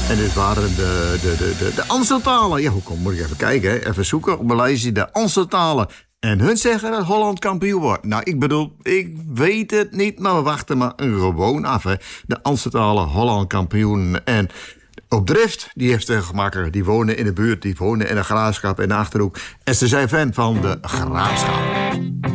En dit waren de Amsteltalen. Ja, moet ik even kijken, hè? Even zoeken op mijn lijstje. De Amsteltalen. En hun zeggen dat Holland kampioen wordt. Nou, ik bedoel, ik weet het niet, maar we wachten maar gewoon af, hè. De Amsteltalen, Holland kampioen. En op Drift, die heeft gemakkelijk, die wonen in de buurt, die wonen in de Graafschap in de Achterhoek. En ze zijn fan van de Graafschap.